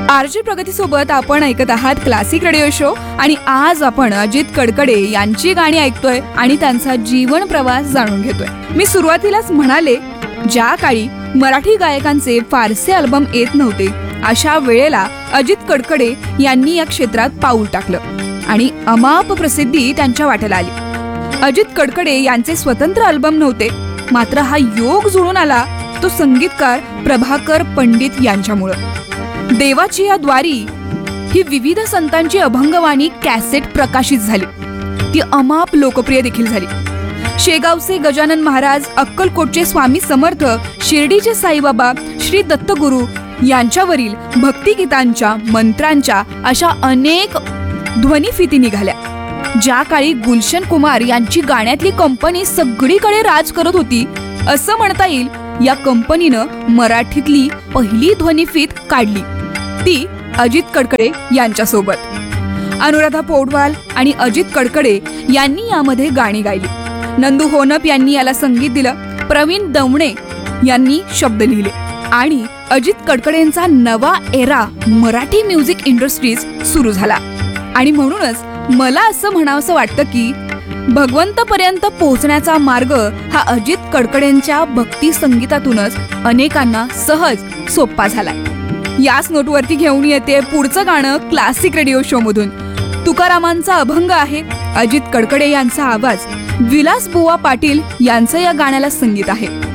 RJ प्रगती सोबत आपण ऐकत आहात क्लासिक रेडिओ शो आणि आज आपण अजित कडकडे यांची गाणी ऐकतोय आणि त्यांचा जीवन प्रवास जाणून घेतोय. मी सुरुवातीलाच म्हणाले, ज्या काळी मराठी गायकांचे फारसे अल्बम येत नव्हते अशा वेळेला अजित कडकडे यांनी या क्षेत्रात पाऊल टाकलं आणि अमाप प्रसिद्धी त्यांच्या वाट्याला आली. अजित कडकडे यांचे स्वतंत्र अल्बम नव्हते, मात्र हा योग जुळून आला तो संगीतकार प्रभाकर पंडित यांच्यामुळं. देवाची या द्वारी ही विविध संतांची अभंगवाणी कॅसेट प्रकाशित झाली. ती अमाप लोकप्रिय देखील झाली. शेगावचे गजानन महाराज, अक्कलकोटचे स्वामी समर्थ, शिर्डीचे साईबाबा, श्री दत्तगुरु यांच्यावरील भक्तिगीतांच्या, मंत्रांच्या अशा अनेक ध्वनिफिती निघाल्या. ज्या काळी गुलशन कुमार यांची गाण्यातली कंपनी सगळीकडे राज करत होती असं म्हणता येईल, या कंपनीनं मराठीतली पहिली ध्वनिफीत काढली, ती अजित कडकडे यांच्यासोबत. अनुराधा पौडवाल आणि अजित कडकडे यांनी यामध्ये गाणी गायली. नंदू होनप यांनी याला संगीत दिलं. प्रवीण दवणे यांनी शब्द लिहिले आणि अजित कडकडेंचा नवा एरा मराठी म्युझिक इंडस्ट्रीज सुरू झाला. आणि म्हणूनच मला असं म्हणावंसं वाटतं की भगवंतापर्यंत पोहोचण्याचा मार्ग हा अजित कडकडेंच्या भक्ती संगीतातूनच अनेकांना सहज सोपा झाला. याच नोटवरती घेऊन येते पुढचं गाणं क्लासिक रेडिओ शो मधून. तुकारामांचा अभंग आहे, अजित कडकडे यांचा आवाज, विलास बुवा पाटील यांचं या गाण्याला संगीत आहे.